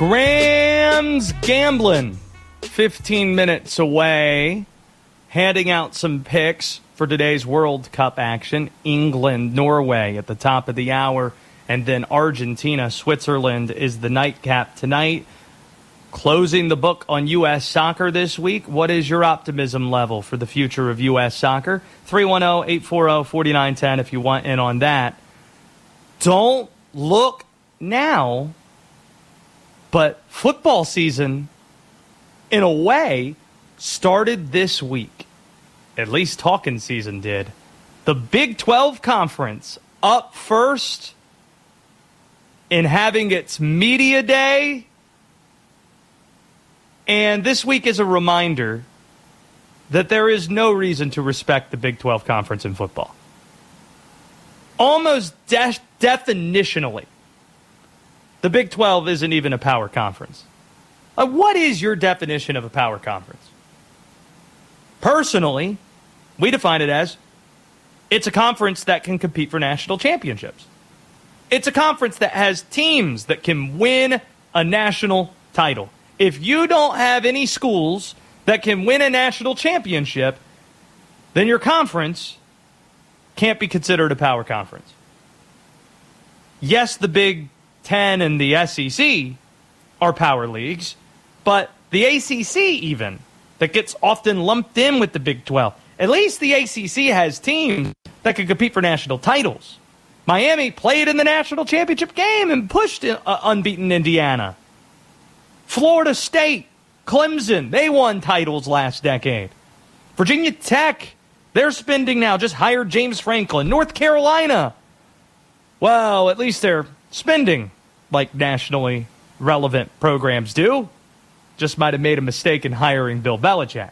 Graham's Gambling, 15 minutes away, handing out some picks for today's World Cup action. England, Norway at the top of the hour, and then Argentina, Switzerland is the nightcap tonight. Closing the book on U.S. soccer this week. What is your optimism level for the future of U.S. soccer? 310-840-4910 if you want in on that. Don't look now, but football season, in a way, started this week. At least talking season did. The Big 12 Conference up first in having its media day. And this week is a reminder that there is no reason to respect the Big 12 Conference in football. Almost definitionally, the Big 12 isn't even a power conference. What is your definition of a power conference? Personally, we define it as it's a conference that can compete for national championships. It's a conference that has teams that can win a national title. If you don't have any schools that can win a national championship, then your conference can't be considered a power conference. Yes, the Big Ten and the SEC are power leagues, but the ACC even, that gets often lumped in with the Big 12, at least the ACC has teams that can compete for national titles. Miami played in the national championship game and pushed unbeaten Indiana. Florida State, Clemson, they won titles last decade. Virginia Tech, they're spending now, just hired James Franklin. North Carolina, well, at least they're spending like nationally relevant programs do. Just might have made a mistake in hiring Bill Belichick.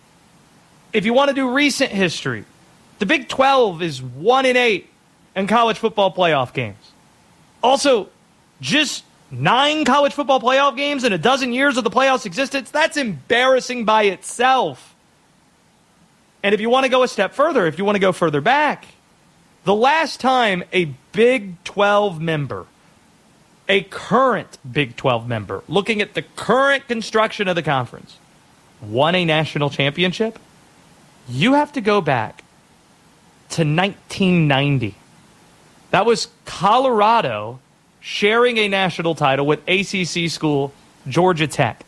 If you want to do recent history, the Big 12 is 1-8 in college football playoff games. Also, just 9 college football playoff games in a dozen years of the playoffs' existence, that's embarrassing by itself. And if you want to go a step further, if you want to go further back, the last time a Big 12 member, a current Big 12 member, looking at the current construction of the conference, won a national championship, you have to go back to 1990. That was Colorado sharing a national title with ACC school Georgia Tech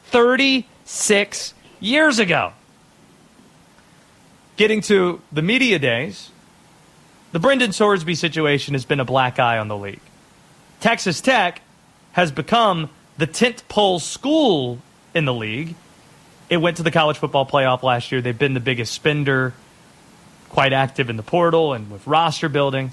36 years ago. Getting to the media days, the Brendan Sorsby situation has been a black eye on the league. Texas Tech has become the tentpole school in the league. It went to the college football playoff last year. They've been the biggest spender, quite active in the portal and with roster building.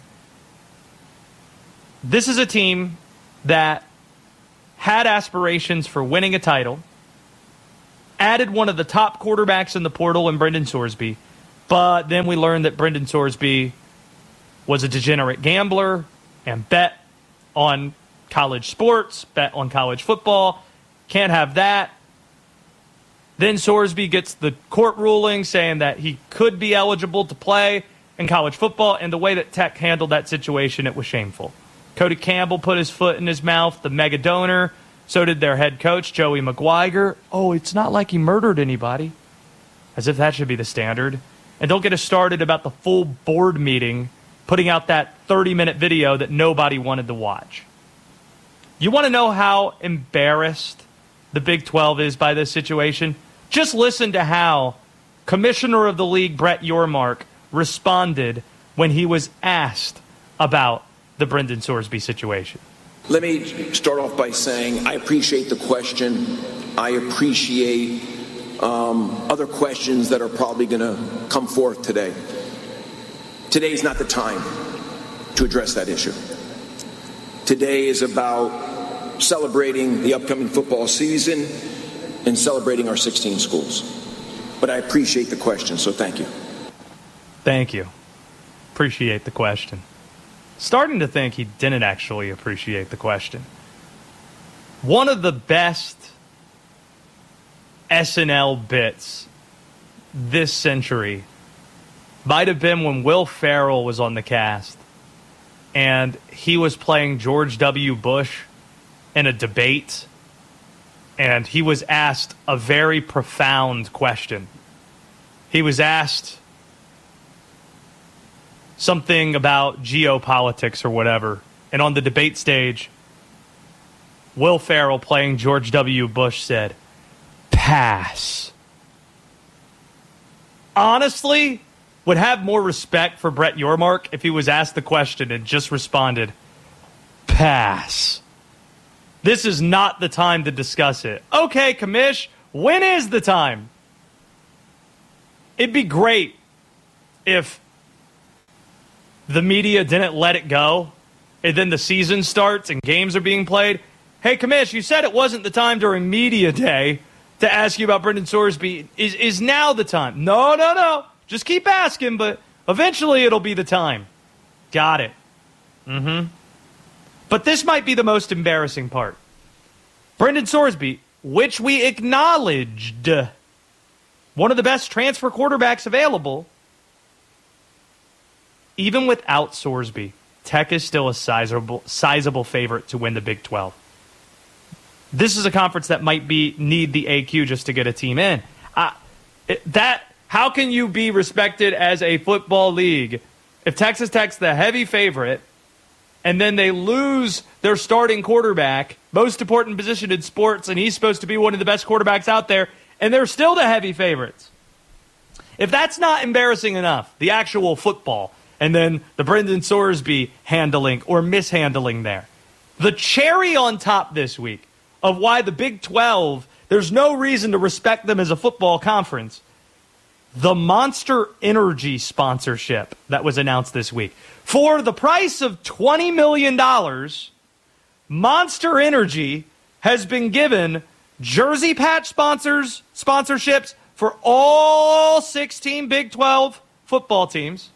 This is a team that had aspirations for winning a title, added one of the top quarterbacks in the portal in Brendan Sorsby, but then we learned that Brendan Sorsby was a degenerate gambler and bet on college sports, bet on college football. Can't have that. Then Sorsby gets the court ruling saying that he could be eligible to play in college football, and the way that Tech handled that situation, it was shameful. Cody Campbell put his foot in his mouth, the mega donor. So did their head coach, Joey McGuire. Oh, it's not like he murdered anybody. As if that should be the standard. And don't get us started about the full board meeting putting out that 30-minute video that nobody wanted to watch. You want to know how embarrassed the Big 12 is by this situation? Just listen to how Commissioner of the League Brett Yormark responded when he was asked about the Brendan Sorsby situation. Let me start off by saying I appreciate the question. I appreciate other questions that are probably going to come forth today. Today is not the time to address that issue. Today is about celebrating the upcoming football season and celebrating our 16 schools. But I appreciate the question, so thank you. Thank you. Appreciate the question. Starting to think he didn't actually appreciate the question. One of the best SNL bits this century might have been when Will Ferrell was on the cast and he was playing George W. Bush in a debate and he was asked a very profound question. He was asked something about geopolitics or whatever, and on the debate stage, Will Ferrell, playing George W. Bush, said, "Pass." Honestly, would have more respect for Brett Yormark if he was asked the question and just responded, "Pass. This is not the time to discuss it." Okay, Commish, when is the time? It'd be great if the media didn't let it go, and then the season starts and games are being played. Hey, Commish, you said it wasn't the time during media day to ask you about Brendan Sorsby. Is now the time? No. Just keep asking, but eventually it'll be the time. Got it. But this might be the most embarrassing part. Brendan Sorsby, which we acknowledged, one of the best transfer quarterbacks available, even without Sorsby, Tech is still a sizable favorite to win the Big 12. This is a conference that might need the AQ just to get a team in. How can you be respected as a football league if Texas Tech's the heavy favorite and then they lose their starting quarterback, most important position in sports, and he's supposed to be one of the best quarterbacks out there, and they're still the heavy favorites? If that's not embarrassing enough, the actual football, and then the Brendan Sorsby handling or mishandling there, the cherry on top this week of why the Big 12, there's no reason to respect them as a football conference, the Monster Energy sponsorship that was announced this week. For the price of $20 million, Monster Energy has been given jersey patch sponsorships for all 16 Big 12 football teams,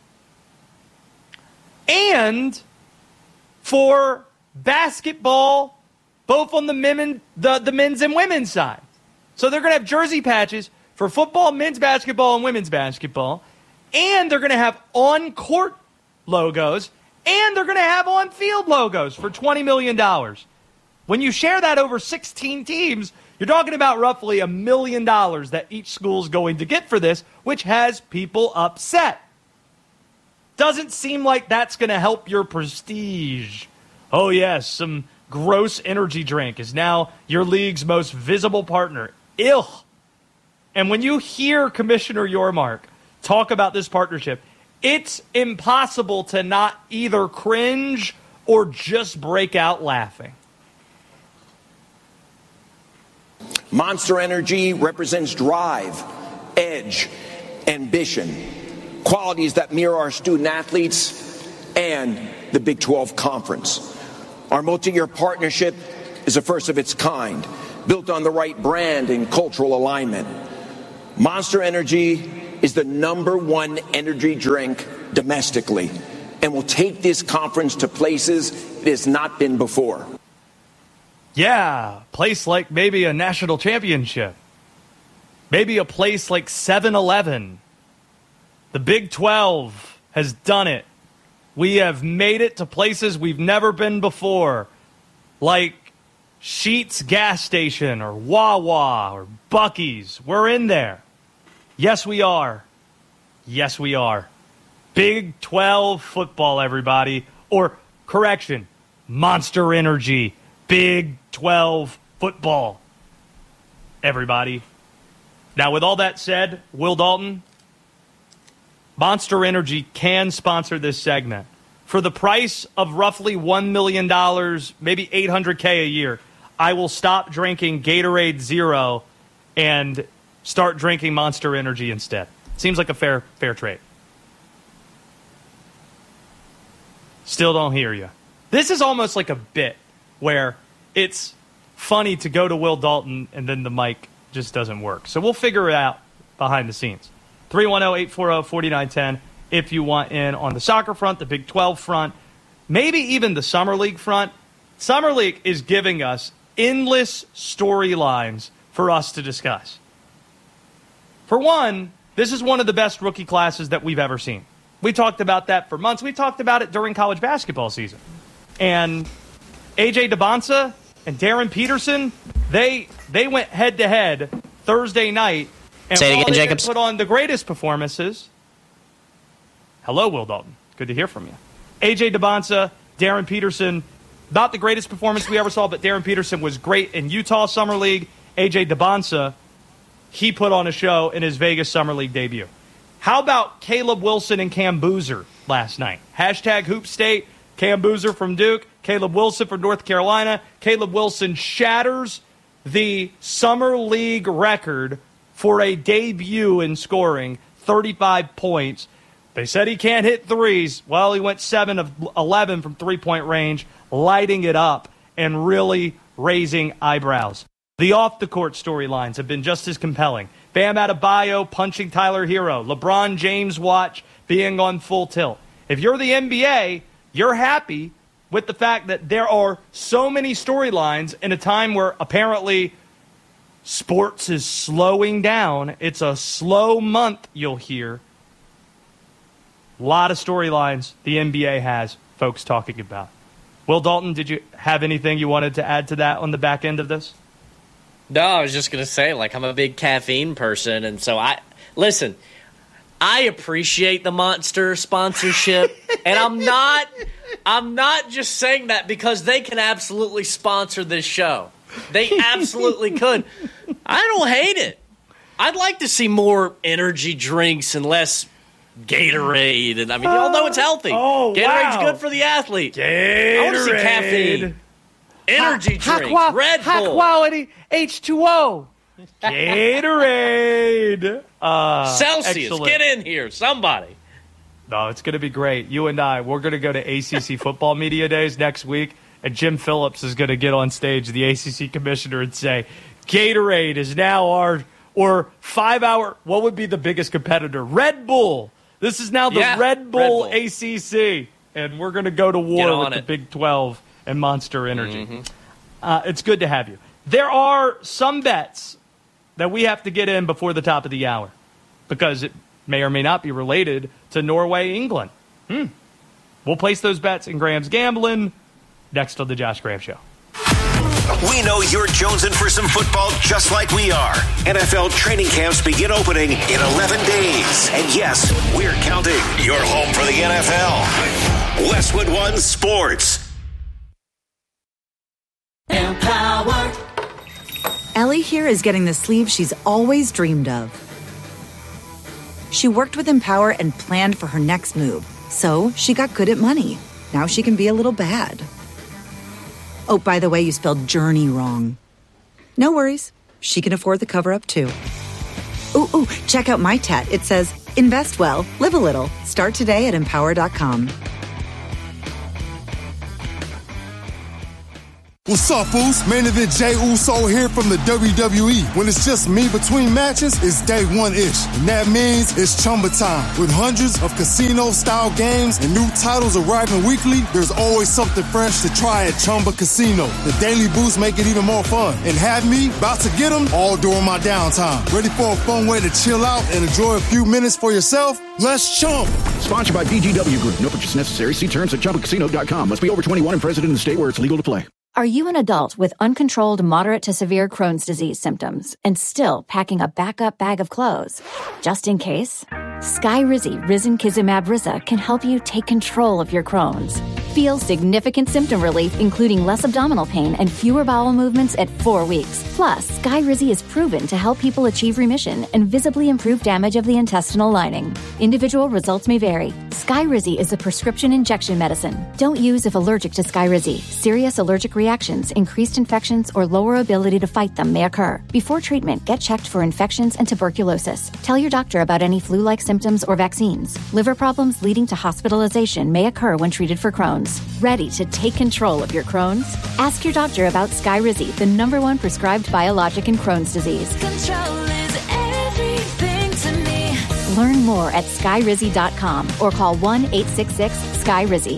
and for basketball, both on the men's and women's side. So they're going to have jersey patches for football, men's basketball, and women's basketball. And they're going to have on-court logos. And they're going to have on-field logos for $20 million. When you share that over 16 teams, you're talking about roughly $1 million that each school is going to get for this, which has people upset. Doesn't seem like that's going to help your prestige. Oh, yes, some gross energy drink is now your league's most visible partner. Ew. And when you hear Commissioner Yormark talk about this partnership, it's impossible to not either cringe or just break out laughing. Monster Energy represents drive, edge, ambition, qualities that mirror our student athletes and the Big 12 Conference. Our multi-year partnership is a first of its kind, built on the right brand and cultural alignment. Monster Energy is the #1 energy drink domestically and will take this conference to places it has not been before. Yeah, a place like maybe a national championship. Maybe a place like 7-Eleven. The Big 12 has done it. We have made it to places we've never been before, like Sheetz gas station or Wawa or Buc-ee's. We're in there. Yes, we are. Yes, we are. Big 12 football, everybody. Or, correction, Monster Energy. Big 12 football, everybody. Now, with all that said, Will Dalton, Monster Energy can sponsor this segment. For the price of roughly $1 million, maybe $800K a year, I will stop drinking Gatorade Zero and start drinking Monster Energy instead. Seems like a fair trade. Still don't hear you. This is almost like a bit where it's funny to go to Will Dalton and then the mic just doesn't work. So we'll figure it out behind the scenes. 310-840-4910 if you want in on the soccer front, the Big 12 front, maybe even the Summer League front. Summer League is giving us endless storylines for us to discuss. For one, this is one of the best rookie classes that we've ever seen. We talked about that for months. We talked about it during college basketball season. And A.J. DeBonsa and Darren Peterson, They went head-to-head Thursday night. And Say it while again, they Jacobs. put on the greatest performances. Hello, Will Dalton. Good to hear from you. A.J. DeBonsa, Darren Peterson. Not the greatest performance we ever saw, but Darren Peterson was great in Utah Summer League. A.J. DeBonsa, he put on a show in his Vegas Summer League debut. How about Caleb Wilson and Cam Boozer last night? Hashtag Hoop State. Cam Boozer from Duke. Caleb Wilson from North Carolina. Caleb Wilson shatters the Summer League record for a debut in scoring, 35 points. They said he can't hit threes. Well, he went 7 of 11 from three-point range, lighting it up and really raising eyebrows. The off-the-court storylines have been just as compelling. Bam Adebayo punching Tyler Hero. LeBron James watch being on full tilt. If you're the NBA, you're happy with the fact that there are so many storylines in a time where apparently sports is slowing down. It's a slow month, you'll hear. A lot of storylines the NBA has folks talking about. Will Dalton, did you have anything you wanted to add to that on the back end of this? No, I was just going to say, like, I'm a big caffeine person, and so I appreciate the Monster sponsorship, and I'm not just saying that because they can absolutely sponsor this show. They absolutely could. I don't hate it. I'd like to see more energy drinks and less Gatorade, and I mean, although it's healthy, Gatorade's good for the athlete. Gatorade. I want to see caffeine, energy drinks, Red Bull, high quality H2O, Gatorade, Celsius. Excellent. Get in here, somebody. No, it's going to be great. You and we're going to go to ACC football media days next week, and Jim Phillips is going to get on stage, the ACC commissioner, and say, Gatorade is now or 5 hour, what would be the biggest competitor? Red Bull. This is now the Red Bull ACC, and we're going to go to war with the Big 12 and Monster Energy. Mm-hmm. It's good to have you. There are some bets that we have to get in before the top of the hour because it may or may not be related to Norway, England. We'll place those bets in Graham's Gambling next on the Josh Graham Show. We know you're jonesing for some football just like we are. NFL training camps begin opening in 11 days. And yes, we're counting. Your home for the NFL. Westwood One Sports. Empower. Ellie here is getting the sleeve she's always dreamed of. She worked with Empower and planned for her next move. So she got good at money. Now she can be a little bad. Oh, by the way, you spelled journey wrong. No worries. She can afford the cover-up, too. Ooh, check out my tat. It says, invest well, live a little. Start today at Empower.com. What's up, fools? Main event Jey Uso here from the WWE. When it's just me between matches, it's day one-ish. And that means it's Chumba time. With hundreds of casino-style games and new titles arriving weekly, there's always something fresh to try at Chumba Casino. The daily boosts make it even more fun. And have me about to get them all during my downtime. Ready for a fun way to chill out and enjoy a few minutes for yourself? Let's chump. Sponsored by BGW Group. No purchase necessary. See terms at ChumbaCasino.com. Must be over 21 and present in the state where it's legal to play. Are you an adult with uncontrolled moderate to severe Crohn's disease symptoms and still packing a backup bag of clothes? Just in case, Skyrizi Risankizumab Riza can help you take control of your Crohn's. Feel significant symptom relief, including less abdominal pain and fewer bowel movements at 4 weeks. Plus, Skyrizi is proven to help people achieve remission and visibly improve damage of the intestinal lining. Individual results may vary. Skyrizi is a prescription injection medicine. Don't use if allergic to Skyrizi. Serious allergic reactions, increased infections, or lower ability to fight them may occur. Before treatment, get checked for infections and tuberculosis. Tell your doctor about any flu-like symptoms or vaccines. Liver problems leading to hospitalization may occur when treated for Crohn's. Ready to take control of your Crohn's? Ask your doctor about Skyrizi, the #1 prescribed biologic in Crohn's disease. Control is everything to me. Learn more at Skyrizi.com or call 1-866-SKYRIZI.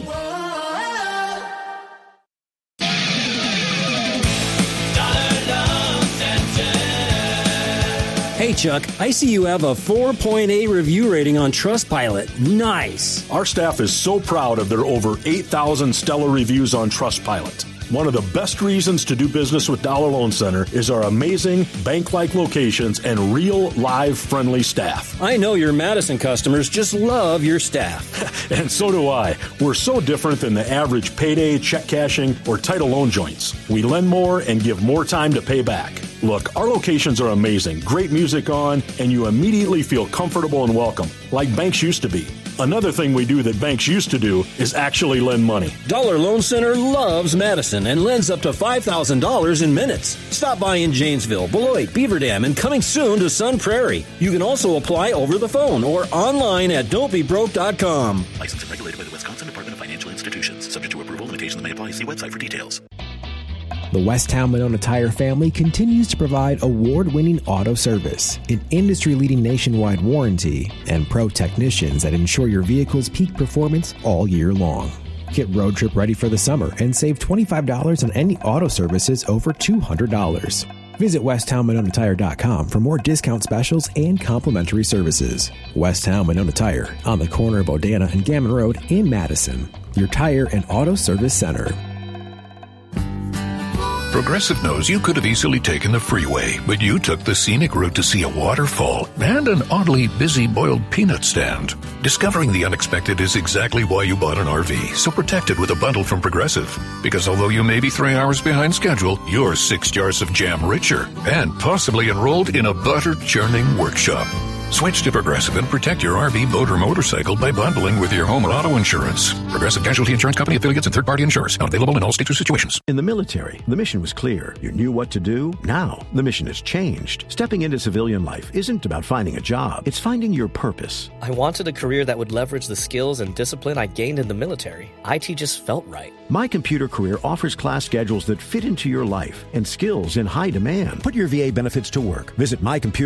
Hey, Chuck, I see you have a 4.8 review rating on Trustpilot. Nice. Our staff is so proud of their over 8,000 stellar reviews on Trustpilot. One of the best reasons to do business with Dollar Loan Center is our amazing bank-like locations and real, live, friendly staff. I know your Madison customers just love your staff. And so do I. We're so different than the average payday, check cashing, or title loan joints. We lend more and give more time to pay back. Look, our locations are amazing, great music on, and you immediately feel comfortable and welcome, like banks used to be. Another thing we do that banks used to do is actually lend money. Dollar Loan Center loves Madison and lends up to $5,000 in minutes. Stop by in Janesville, Beloit, Beaver Dam, and coming soon to Sun Prairie. You can also apply over the phone or online at don'tbebroke.com. Licensed and regulated by the Wisconsin Department of Financial Institutions. Subject to approval, limitations may apply. See website for details. The Westtown Monona Tire family continues to provide award-winning auto service, an industry-leading nationwide warranty, and pro technicians that ensure your vehicle's peak performance all year long. Get road trip ready for the summer and save $25 on any auto services over $200. Visit WesttownMononaTire.com for more discount specials and complimentary services. Westtown Monona Tire on the corner of Odana and Gammon Road in Madison. Your tire and auto service center. Progressive knows you could have easily taken the freeway, but you took the scenic route to see a waterfall and an oddly busy boiled peanut stand. Discovering the unexpected is exactly why you bought an RV, so protect it with a bundle from Progressive. Because although you may be 3 hours behind schedule, you're 6 jars of jam richer and possibly enrolled in a butter-churning workshop. Switch to Progressive and protect your RV, boat, or motorcycle by bundling with your home or auto insurance. Progressive Casualty Insurance Company affiliates and third-party insurers. Not available in all states or situations. In the military, the mission was clear. You knew what to do. Now, the mission has changed. Stepping into civilian life isn't about finding a job. It's finding your purpose. I wanted a career that would leverage the skills and discipline I gained in the military. IT just felt right. My Computer Career offers class schedules that fit into your life and skills in high demand. Put your VA benefits to work. Visit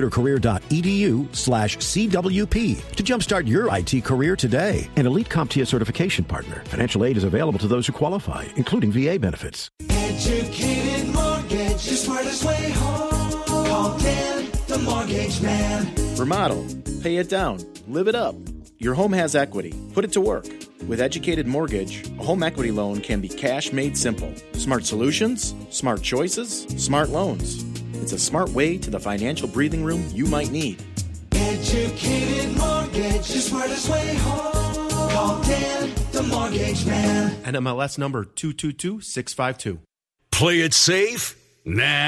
mycomputercareer.edu/CWP to jumpstart your IT career today. An Elite CompTIA certification partner. Financial aid is available to those who qualify, including VA benefits. Educated Mortgage, the smartest way home. Call Dan, the mortgage man. Remodel, pay it down, live it up. Your home has equity. Put it to work. With Educated Mortgage, a home equity loan can be cash made simple. Smart solutions, smart choices, smart loans. It's a smart way to the financial breathing room you might need. Educated Mortgage, the smartest way home. Call Dan, the mortgage man. NMLS number 222652. Play it safe? Nah.